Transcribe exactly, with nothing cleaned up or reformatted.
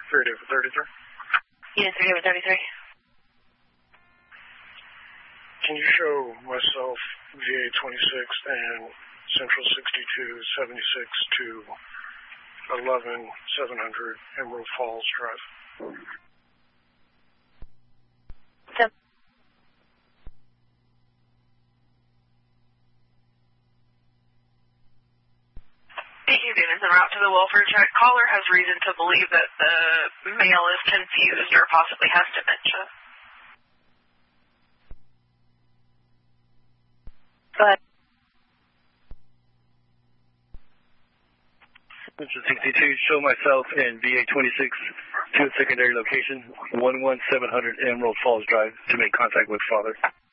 three David thirty-three. Unit three David thirty-three. Can you show myself V A twenty-six and Central sixty-two seventy-six to eleven seven hundred Emerald Falls Drive? Yep. B Q units en route to the welfare check. Caller has reason to believe that the male is confused or possibly has dementia. Go ahead. Central sixty-two, show myself and V A twenty-six to a secondary location, one one seven hundred Emerald Falls Drive, to make contact with father.